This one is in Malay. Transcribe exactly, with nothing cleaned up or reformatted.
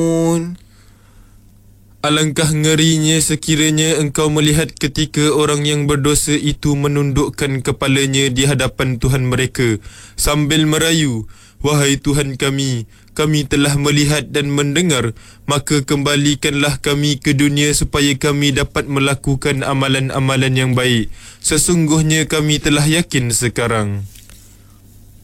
Alangkah ngerinya sekiranya engkau melihat ketika orang yang berdosa itu menundukkan kepalanya di hadapan Tuhan mereka sambil merayu, "Wahai Tuhan kami, kami telah melihat dan mendengar, maka kembalikanlah kami ke dunia supaya kami dapat melakukan amalan-amalan yang baik. Sesungguhnya kami telah yakin sekarang."